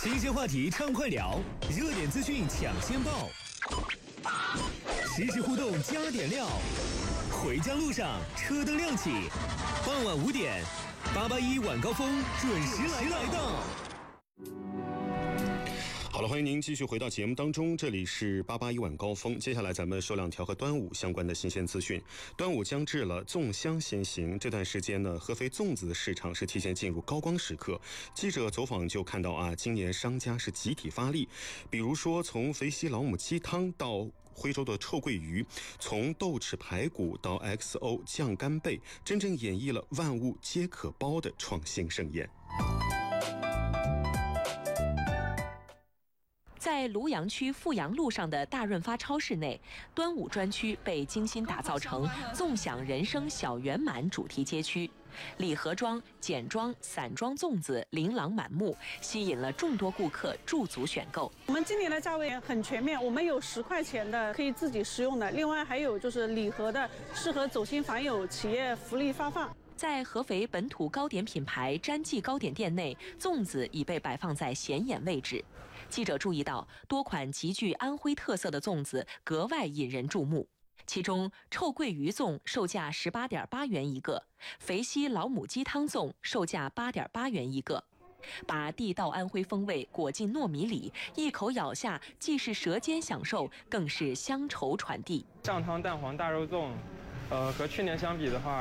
新鲜话题畅快聊，热点资讯抢先报，实时互动加点料。回家路上车灯亮起，傍晚5点，881晚高峰准时来到。好了，欢迎您继续回到节目当中，这里是881晚高峰。接下来咱们说两条和端午相关的新鲜资讯。端午将至了，粽香先行。这段时间呢，合肥粽子的市场是提前进入高光时刻。记者走访就看到今年商家是集体发力，比如说从肥西老母鸡汤到徽州的臭鳜鱼，从豆豉排骨到 XO 酱干贝，真正演绎了万物皆可包的创新盛宴。 在庐阳区富阳路上的大润发超市内，端午专区被精心打造成纵享人生小圆满主题街区，礼盒装、简装、散装粽子琳琅满目，吸引了众多顾客驻足选购。 我们今年的价位很全面，我们有10块钱的可以自己食用的，另外还有就是礼盒的，适合走亲访友、企业福利发放。 在合肥本土糕点品牌詹记糕点店内，粽子已被摆放在显眼位置。记者注意到，多款极具安徽特色的粽子格外引人注目。其中，臭鳜鱼粽售价18.8元一个，肥西老母鸡汤粽售价8.8元一个。把地道安徽风味裹进糯米里，一口咬下，既是舌尖享受，更是乡愁传递。 上汤蛋黄大肉粽，和去年相比的话，